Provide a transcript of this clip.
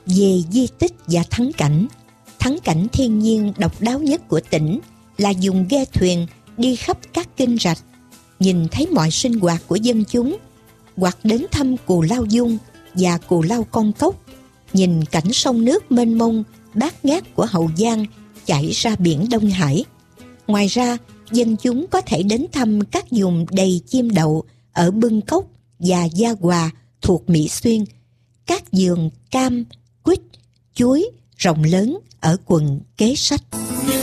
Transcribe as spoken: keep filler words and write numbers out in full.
Về di tích và thắng cảnh, thắng cảnh thiên nhiên độc đáo nhất của tỉnh là dùng ghe thuyền đi khắp các kênh rạch, nhìn thấy mọi sinh hoạt của dân chúng, hoặc đến thăm Cù Lao Dung và Cù Lao Con Cốc, nhìn cảnh sông nước mênh mông bát ngát của Hậu Giang chảy ra biển Đông Hải. Ngoài ra, dân chúng có thể đến thăm các vùng đầy chim đậu ở Bưng Cốc và Gia Hòa thuộc Mỹ Xuyên, các vườn cam, quýt, chuối rộng lớn ở quận Kế Sách.